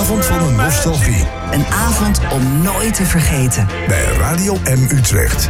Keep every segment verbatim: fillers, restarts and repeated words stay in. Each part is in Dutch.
avond van een nostalgie. Een avond om nooit te vergeten. Bij Radio M Utrecht.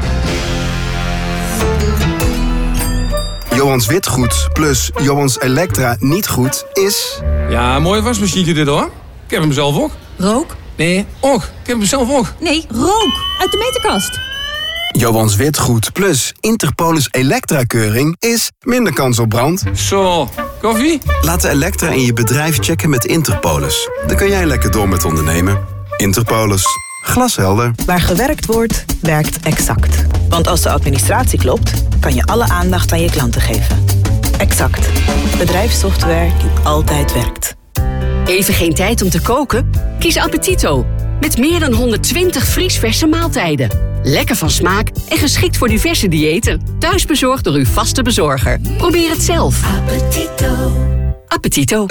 Johans Witgoed plus Johans Elektra niet goed is... Ja, mooi wasmachine dit hoor. Ik heb hem zelf ook. Rook? Nee, ook. Ik heb hem zelf ook. Nee, rook. Uit de meterkast. Johans Witgoed plus Interpolis Elektra-keuring is minder kans op brand. Zo, koffie? Laat de Elektra in je bedrijf checken met Interpolis. Dan kun jij lekker door met ondernemen. Interpolis. Glashelder. Waar gewerkt wordt, werkt Exact. Want als de administratie klopt, kan je alle aandacht aan je klanten geven. Exact. Bedrijfssoftware die altijd werkt. Even geen tijd om te koken? Kies Appetito. Met meer dan honderdtwintig vriesverse maaltijden. Lekker van smaak en geschikt voor diverse diëten. Thuis bezorgd door uw vaste bezorger. Probeer het zelf. Appetito. Appetito.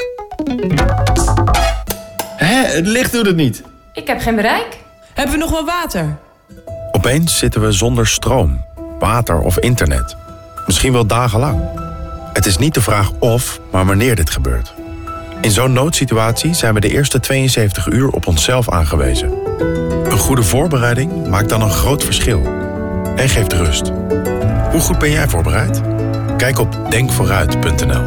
Hé, het licht doet het niet. Ik heb geen bereik. Hebben we nog wel water? Opeens zitten we zonder stroom, water of internet. Misschien wel dagenlang. Het is niet de vraag of, maar wanneer dit gebeurt. In zo'n noodsituatie zijn we de eerste tweeënzeventig uur op onszelf aangewezen. Een goede voorbereiding maakt dan een groot verschil. En geeft rust. Hoe goed ben jij voorbereid? Kijk op denk vooruit punt n l.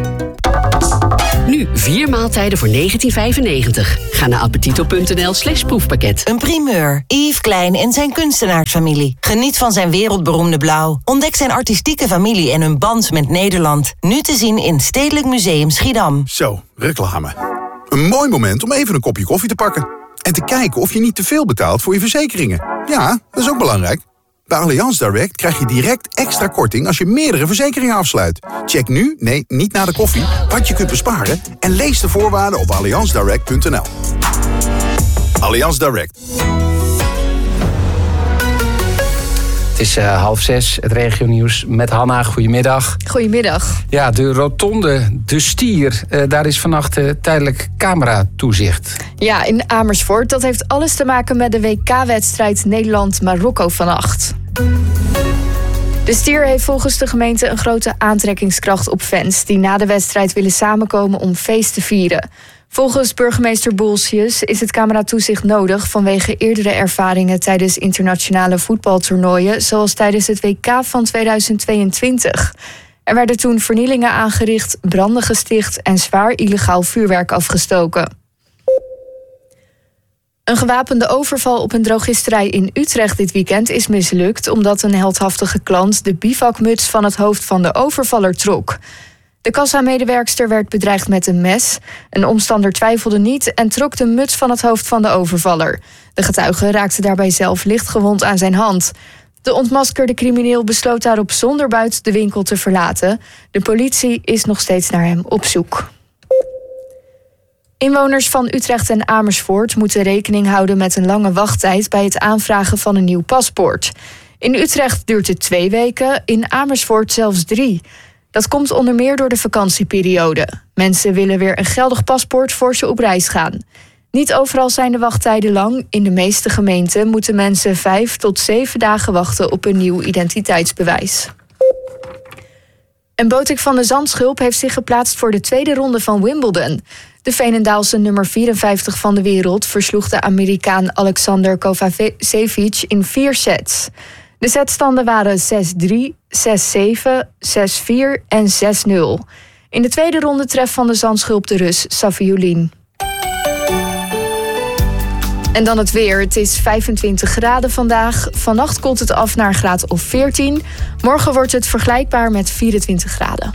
Nu vier maaltijden voor negentien vijfennegentig. Ga naar appetito punt n l slash proefpakket. Een primeur. Yves Klein en zijn kunstenaarsfamilie. Geniet van zijn wereldberoemde blauw. Ontdek zijn artistieke familie en hun band met Nederland. Nu te zien in Stedelijk Museum Schiedam. Zo, reclame. Een mooi moment om even een kopje koffie te pakken. En te kijken of je niet te veel betaalt voor je verzekeringen. Ja, dat is ook belangrijk. Bij Allianz Direct krijg je direct extra korting als je meerdere verzekeringen afsluit. Check nu, nee, niet na de koffie, wat je kunt besparen en lees de voorwaarden op allianz direct punt n l. Allianz Direct. Het is uh, half zes, het regionieuws met Hanna. Goedemiddag. Goedemiddag. Ja, de rotonde De Stier. Uh, daar is vannacht uh, tijdelijk cameratoezicht. Ja, in Amersfoort. Dat heeft alles te maken met de W K-wedstrijd Nederland-Marokko vannacht. De Stier heeft volgens de gemeente een grote aantrekkingskracht op fans die na de wedstrijd willen samenkomen om feest te vieren. Volgens burgemeester Boelsius is het cameratoezicht nodig vanwege eerdere ervaringen tijdens internationale voetbaltoernooien, zoals tijdens het W K van tweeduizend tweeëntwintig. Er werden toen vernielingen aangericht, branden gesticht en zwaar illegaal vuurwerk afgestoken. Een gewapende overval op een drogisterij in Utrecht dit weekend is mislukt omdat een heldhaftige klant de bivakmuts van het hoofd van de overvaller trok. De kassamedewerkster werd bedreigd met een mes. Een omstander twijfelde niet en trok de muts van het hoofd van de overvaller. De getuige raakte daarbij zelf lichtgewond aan zijn hand. De ontmaskerde crimineel besloot daarop zonder buit de winkel te verlaten. De politie is nog steeds naar hem op zoek. Inwoners van Utrecht en Amersfoort moeten rekening houden met een lange wachttijd bij het aanvragen van een nieuw paspoort. In Utrecht duurt het twee weken, in Amersfoort zelfs drie. Dat komt onder meer door de vakantieperiode. Mensen willen weer een geldig paspoort voor ze op reis gaan. Niet overal zijn de wachttijden lang. In de meeste gemeenten moeten mensen vijf tot zeven dagen wachten op een nieuw identiteitsbewijs. En Botik van de Zandschulp heeft zich geplaatst voor de tweede ronde van Wimbledon. De Veenendaalse nummer vierenvijftig van de wereld versloeg de Amerikaan Alexander Kovacevic in vier sets. De setstanden waren zes drie, zes zeven, zes vier en zes nul. In de tweede ronde treft Van de Zandschulp de Rus Safiullin. En dan het weer. Het is vijfentwintig graden vandaag. Vannacht koelt het af naar een graad of veertien. Morgen wordt het vergelijkbaar met vierentwintig graden.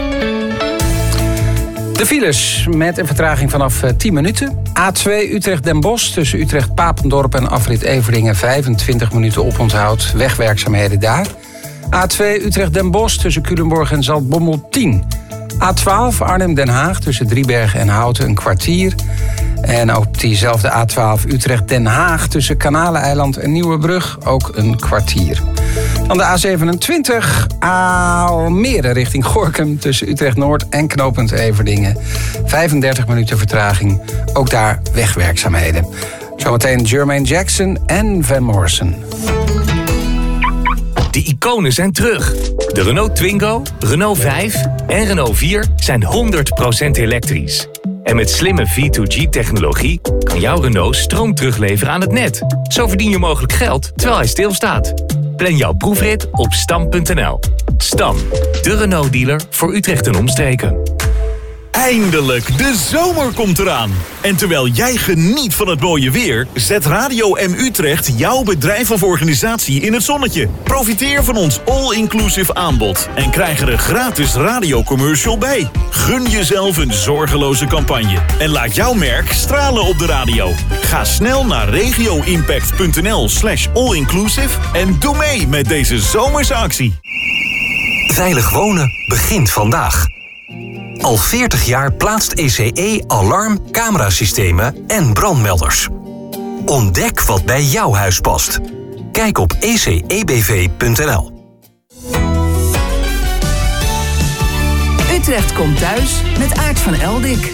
De files met een vertraging vanaf tien minuten. A twee Utrecht-Den Bosch tussen Utrecht-Papendorp en afrit Everdingen vijfentwintig minuten oponthoud. Wegwerkzaamheden daar. A twee Utrecht-Den Bosch tussen Culemborg en Zaltbommel tien. A twaalf Arnhem-Den Haag tussen Driebergen en Houten een kwartier. En op diezelfde A twaalf Utrecht-Den Haag tussen Kanaleneiland en Nieuwebrug ook een kwartier. Dan de A zevenentwintig Almere richting Gorinchem tussen Utrecht-Noord en knooppunt Everdingen. vijfendertig minuten vertraging, ook daar wegwerkzaamheden. Zometeen Jermaine Jackson en Van Morrison. De iconen zijn terug. De Renault Twingo, Renault vijf en Renault vier zijn honderd procent elektrisch. En met slimme V twee G-technologie kan jouw Renault stroom terugleveren aan het net. Zo verdien je mogelijk geld terwijl hij stilstaat. Plan jouw proefrit op stam punt n l. Stam, de Renault-dealer voor Utrecht en omstreken. Eindelijk, de zomer komt eraan. En terwijl jij geniet van het mooie weer, zet Radio M Utrecht jouw bedrijf of organisatie in het zonnetje. Profiteer van ons all-inclusive aanbod en krijg er een gratis radiocommercial bij. Gun jezelf een zorgeloze campagne en laat jouw merk stralen op de radio. Ga snel naar regioimpact punt n l slash all-inclusive en doe mee met deze zomerse actie. Veilig wonen begint vandaag. Al veertig jaar plaatst E C E alarm, camerasystemen en brandmelders. Ontdek wat bij jouw huis past. Kijk op e c e b v punt n l. Utrecht komt thuis met Aart van Eldik.